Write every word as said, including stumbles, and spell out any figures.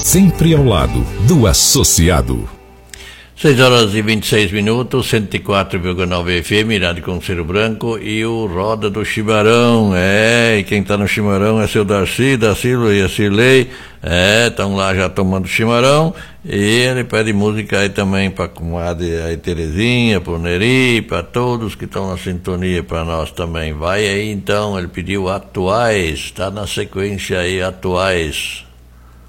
sempre ao lado do associado. seis horas e vinte e seis minutos, cento e quatro vírgula nove F M, Rádio Conselho Branco, e o Roda do Chimarrão. É, e quem tá no chimarrão é seu Darcy, Darcy e a Cirlei. É, estão lá já tomando chimarrão. E ele pede música aí também pra comadre aí Terezinha, pro Neri, pra todos que estão na sintonia, pra nós também. Vai aí então, ele pediu Atuais, tá na sequência aí, Atuais.